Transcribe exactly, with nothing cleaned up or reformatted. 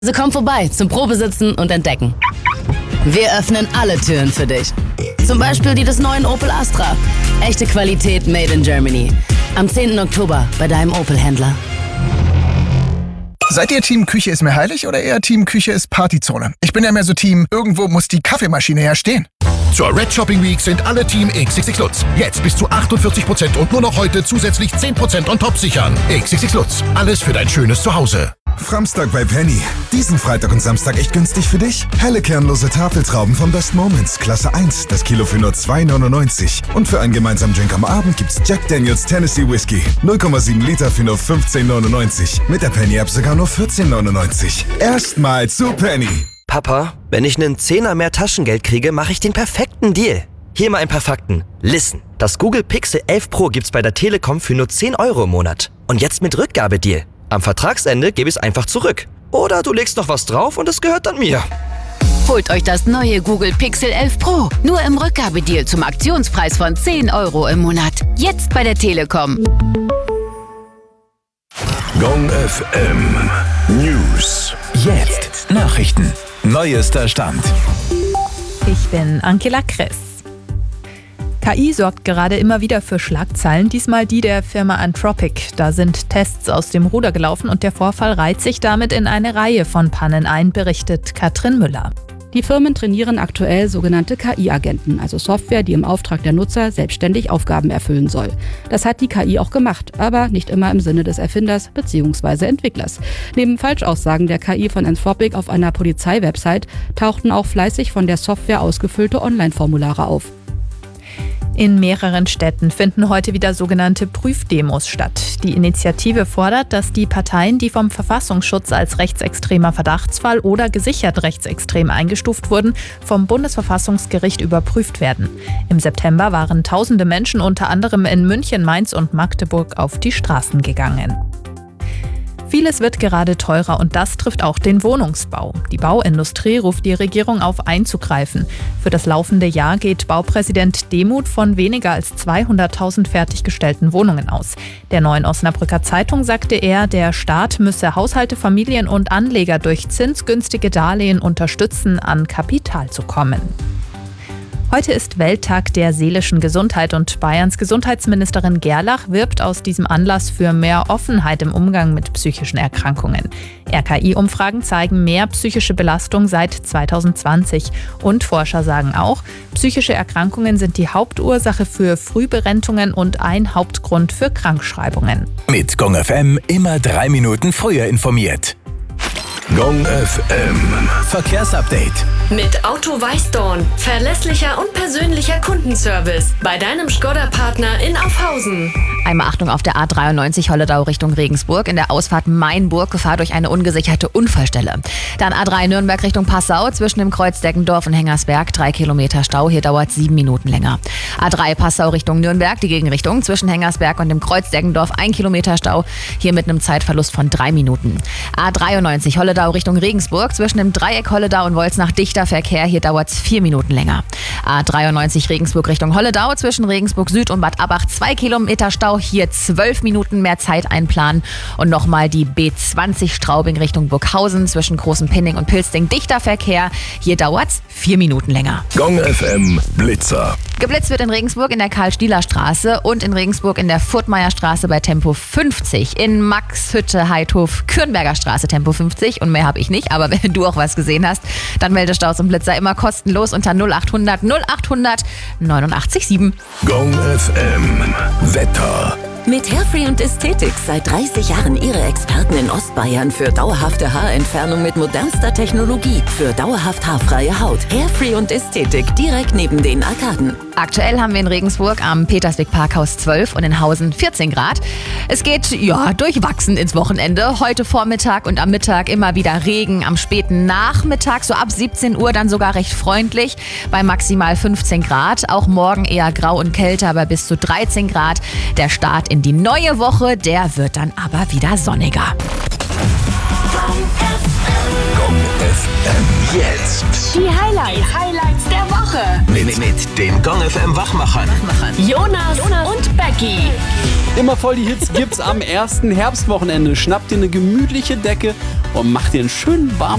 Also komm vorbei zum Probesitzen und Entdecken. Wir öffnen alle Türen für dich. Zum Beispiel die des neuen Opel Astra. Echte Qualität made in Germany. Am zehnten Oktober bei deinem Opel-Händler. Seid ihr Team Küche ist mir heilig oder eher Team Küche ist Partyzone? Ich bin ja mehr so Team, irgendwo muss die Kaffeemaschine ja stehen. Zur Red Shopping Week sind alle Team X X X Lutz. Jetzt bis zu achtundvierzig Prozent und nur noch heute zusätzlich zehn Prozent on top sichern. X X X Lutz. Alles für dein schönes Zuhause. Framstag bei Penny. Diesen Freitag und Samstag echt günstig für dich. Helle kernlose Tafeltrauben von Best Moments. Klasse eins. Das Kilo für nur zwei neunundneunzig. Und für einen gemeinsamen Drink am Abend gibt's Jack Daniels Tennessee Whiskey. null Komma sieben Liter für nur fünfzehn neunundneunzig. Mit der Penny-App sogar nur vierzehn neunundneunzig. Erstmal zu Penny. Papa, wenn ich einen Zehner mehr Taschengeld kriege, mache ich den perfekten Deal. Hier mal ein paar Fakten. Listen, das Google Pixel elf Pro gibt's bei der Telekom für nur zehn Euro im Monat. Und jetzt mit Rückgabedeal. Am Vertragsende gebe ich es einfach zurück. Oder du legst noch was drauf und es gehört dann mir. Holt euch das neue Google Pixel elf Pro. Nur im Rückgabedeal zum Aktionspreis von zehn Euro im Monat. Jetzt bei der Telekom. Gong F M News. Jetzt Nachrichten. Neuester Stand. Ich bin Angela Kress. K I sorgt gerade immer wieder für Schlagzeilen, diesmal die der Firma Anthropic. Da sind Tests aus dem Ruder gelaufen und der Vorfall reiht sich damit in eine Reihe von Pannen ein, berichtet Katrin Müller. Die Firmen trainieren aktuell sogenannte K I-Agenten, also Software, die im Auftrag der Nutzer selbstständig Aufgaben erfüllen soll. Das hat die K I auch gemacht, aber nicht immer im Sinne des Erfinders bzw. Entwicklers. Neben Falschaussagen der K I von Anthropic auf einer Polizeiwebsite tauchten auch fleißig von der Software ausgefüllte Online-Formulare auf. In mehreren Städten finden heute wieder sogenannte Prüfdemos statt. Die Initiative fordert, dass die Parteien, die vom Verfassungsschutz als rechtsextremer Verdachtsfall oder gesichert rechtsextrem eingestuft wurden, vom Bundesverfassungsgericht überprüft werden. Im September waren tausende Menschen unter anderem in München, Mainz und Magdeburg auf die Straßen gegangen. Vieles wird gerade teurer und das trifft auch den Wohnungsbau. Die Bauindustrie ruft die Regierung auf, einzugreifen. Für das laufende Jahr geht Baupräsident Demuth von weniger als zweihunderttausend fertiggestellten Wohnungen aus. Der Neuen Osnabrücker Zeitung sagte er, der Staat müsse Haushalte, Familien und Anleger durch zinsgünstige Darlehen unterstützen, an Kapital zu kommen. Heute ist Welttag der seelischen Gesundheit und Bayerns Gesundheitsministerin Gerlach wirbt aus diesem Anlass für mehr Offenheit im Umgang mit psychischen Erkrankungen. R K I-Umfragen zeigen mehr psychische Belastung seit zweitausendzwanzig. Und Forscher sagen auch, psychische Erkrankungen sind die Hauptursache für Frühberentungen und ein Hauptgrund für Krankschreibungen. Mit Gong F M immer drei Minuten früher informiert. Gong F M Verkehrsupdate. Mit Auto Weißdorn. Verlässlicher und persönlicher Kundenservice. Bei deinem Škoda-Partner in Aufhausen. Einmal Achtung auf der A dreiundneunzig Holledau Richtung Regensburg. In der Ausfahrt Mainburg Gefahr durch eine ungesicherte Unfallstelle. Dann A drei Nürnberg Richtung Passau. Zwischen dem Kreuz Deggendorf und Hengersberg. Drei Kilometer Stau. Hier dauert sieben Minuten länger. A drei Passau Richtung Nürnberg. Die Gegenrichtung. Zwischen Hengersberg und dem Kreuz Deggendorf. Ein Kilometer Stau. Hier mit einem Zeitverlust von drei Minuten. A dreiundneunzig Holledau Richtung Regensburg. Zwischen dem Dreieck Holledau und Wolznach dichter Verkehr. Hier dauert es vier Minuten länger. A dreiundneunzig Regensburg Richtung Holledau. Zwischen Regensburg Süd und Bad Abbach zwei Kilometer Stau. Hier zwölf Minuten mehr Zeit einplanen. Und nochmal die B zwanzig Straubing Richtung Burghausen. Zwischen Großen Pinning und Pilsting dichter Verkehr. Hier dauert es vier Minuten länger. Gong F M Blitzer. Geblitzt wird in Regensburg in der Karl-Stieler-Straße und in Regensburg in der Furtmeier-Straße bei Tempo fünfzig. In Maxhütte-Heidhof Kürnberger Straße Tempo fünfzig. Und mehr habe ich nicht, aber wenn du auch was gesehen hast, dann melde Staus und Blitzer immer kostenlos unter null achthundert null achthundert neunundachtzig sieben. Gong F M Wetter. Mit Hairfree und Ästhetik seit dreißig Jahren Ihre Experten in Ostbayern für dauerhafte Haarentfernung mit modernster Technologie. Für dauerhaft haarfreie Haut. Hairfree und Ästhetik direkt neben den Arkaden. Aktuell haben wir in Regensburg am Petersweg Parkhaus zwölf und in Hausen vierzehn Grad. Es geht, ja, durchwachsen ins Wochenende. Heute Vormittag und am Mittag immer wieder Regen. Am späten Nachmittag, so ab siebzehn Uhr, dann sogar recht freundlich bei maximal fünfzehn Grad. Auch morgen eher grau und kälter, aber bis zu dreizehn Grad. Der Start in die neue Woche, der wird dann aber wieder sonniger. Gong F M jetzt. Die Highlights, die Highlights der Woche. Mit, mit den Gong F M Wachmachern. Jonas, Jonas und Becky. Immer voll die Hits gibt's am ersten Herbstwochenende. Schnappt dir eine gemütliche Decke und mach dir einen schönen warmen